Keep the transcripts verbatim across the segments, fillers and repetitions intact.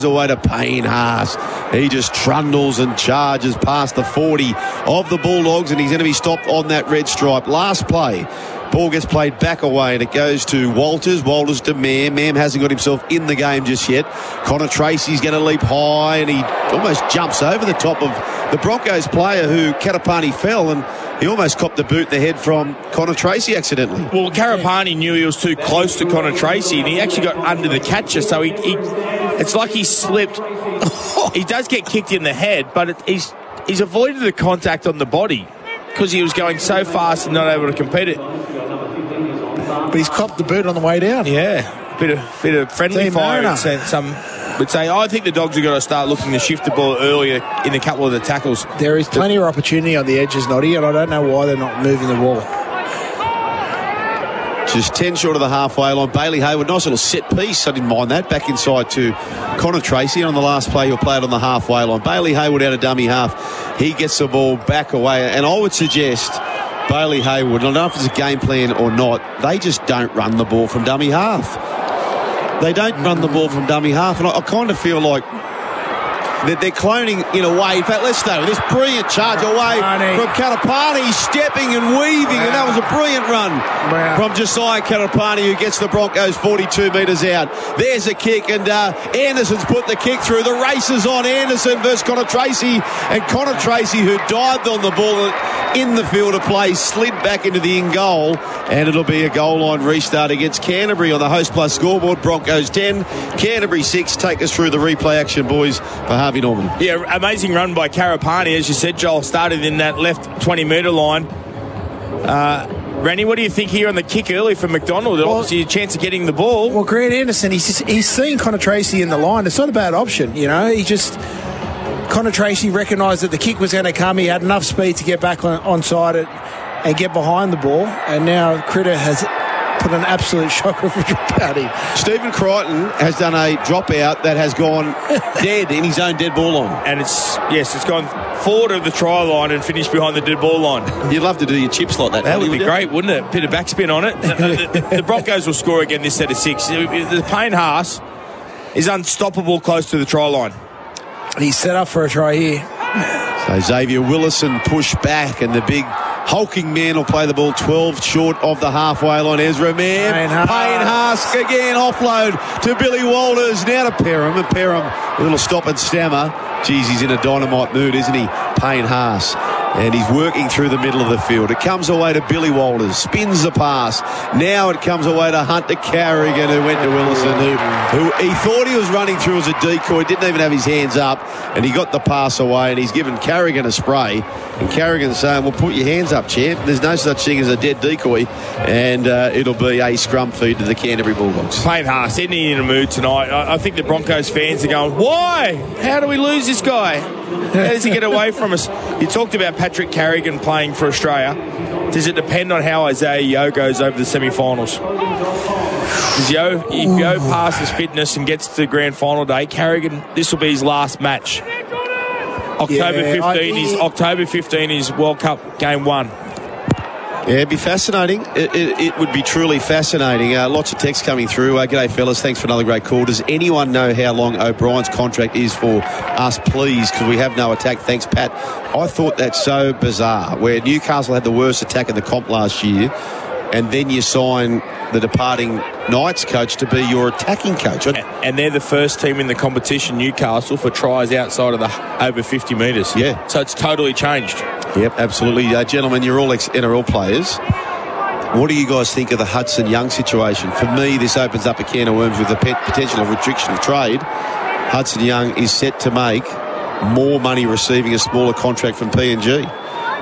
away to Payne Haas. He just trundles and charges past the forty of the Bulldogs, and he's going to be stopped on that red stripe. Last play, ball gets played back away, and it goes to Walters. Walters to Mam. Mam hasn't got himself in the game just yet. Connor Tracy's going to leap high, and he almost jumps over the top of the Broncos player who Katapani fell, and he almost copped the boot in the head from Connor Tracy accidentally. Well, Karapani knew he was too close to Connor Tracy, and he actually got under the catcher, so he, he it's like he slipped. He does get kicked in the head, but it, he's he's avoided the contact on the body because he was going so fast and not able to compete it. But he's copped the boot on the way down. Yeah, bit of bit of friendly Team fire. owner. And some would say, I think the Dogs have got to start looking to shift the ball earlier in a couple of the tackles. There is plenty of opportunity on the edges, Noddy, and I don't know why they're not moving the ball. Just ten short of the halfway line. Bailey Hayward, nice little set piece. I didn't mind that. Back inside to Connor Tracy. And on the last play, he'll play it on the halfway line. Bailey Hayward out of dummy half. He gets the ball back away. And I would suggest Bailey Hayward, I don't know if it's a game plan or not, they just don't run the ball from dummy half. They don't run the ball from dummy half. And I, I kind of feel like They're, they're cloning in a way. In fact, let's start with this brilliant charge away Katapani. from Katapani, stepping and weaving, wow. And that was a brilliant run wow. from Josiah Katapani, who gets the Broncos forty-two metres out. There's a kick, and uh, Anderson's put the kick through. The race is on. Anderson versus Connor Tracy, and Connor Tracy, who dived on the ball in the field of play, slid back into the in goal, and it'll be a goal line restart against Canterbury on the Host Plus scoreboard. Broncos ten, Canterbury six. Take us through the replay action, boys, for Harvey Norman. Yeah, amazing run by Karapani, as you said, Joel. Started in that left twenty metre line. Uh, Rennie, what do you think here on the kick early from McDonald? Well, obviously a chance of getting the ball. Well, Grant Anderson, he's just, he's seeing Connor Tracy in the line. It's not a bad option, you know. He just Connor Tracy recognised that the kick was going to come. He had enough speed to get back on onside it and get behind the ball. And now Critter has put an absolute shocker for Paddy. Stephen Crichton has done a dropout that has gone dead in his own dead ball line. And it's, yes, it's gone forward of the try line and finished behind the dead ball line. You'd love to do your chips like that. That would be great, wouldn't it? Bit of backspin on it. the, the, the Broncos will score again this set of six. The Payne Haas is unstoppable close to the try line. He's set up for a try here. So Xavier Willison pushed back, and the big hulking man will play the ball twelve short of the halfway line. Ezra Mann, Payne Haas. Payne Haas again, offload to Billy Walters. Now to Perham, and Perham a little stop and stammer. Geez, he's in a dynamite mood, isn't he? Payne Haas. And he's working through the middle of the field. It comes away to Billy Walters. Spins the pass. Now it comes away to Hunter Carrigan, who went to Willison, who, who he thought he was running through as a decoy. Didn't even have his hands up. And he got the pass away, and he's given Carrigan a spray. And Carrigan's saying, well, put your hands up, champ. There's no such thing as a dead decoy. And uh, it'll be a scrum feed to the Canterbury Bulldogs. Payne Haas, isn't he in a mood tonight? I, I think the Broncos fans are going, why? How do we lose this guy? How does he get away from us? You talked about Patrick Carrigan playing for Australia. Does it depend on how Isaiah Yeo goes over the semi-finals? Does Yeo, if Yeo passes fitness and gets to the grand final day, Carrigan, this will be his last match. October yeah, fifteenth is October fifteenth is World Cup game one. Yeah, it'd be fascinating. It, it, it would be truly fascinating. Uh, lots of text coming through. Uh, g'day, fellas. Thanks for another great call. Does anyone know how long O'Brien's contract is for us, please? Because we have no attack. Thanks, Pat. I thought that's so bizarre, where Newcastle had the worst attack in the comp last year, and then you sign the departing Knights coach to be your attacking coach. And they're the first team in the competition, Newcastle, for tries outside of the over fifty metres. Yeah. So it's totally changed. Yep, absolutely. Uh, gentlemen, you're all ex-N R L players. What do you guys think of the Hudson Young situation? For me, this opens up a can of worms with the potential of restriction of trade. Hudson Young is set to make more money receiving a smaller contract from P and G.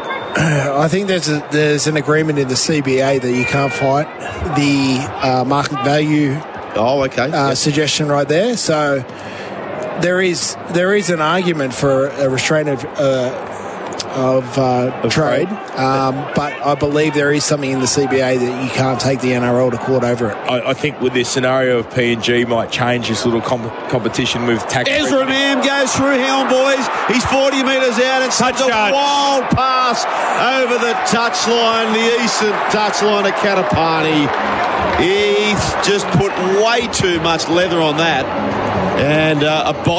I think there's a, there's an agreement in the C B A that you can't fight the uh, market value oh, okay. uh, yep. suggestion right there. So there is there is an argument for a restraint of uh, of, uh, of trade, um, but I believe there is something in the C B A that you can't take the N R L to court over it. I, I think with this scenario of P and G might change this little comp- competition with tax. Ezra Mam goes through Helm, boys. He's forty metres out and such a wild pass over the touchline, the eastern touchline of Katapani. He's just put way too much leather on that. And uh, a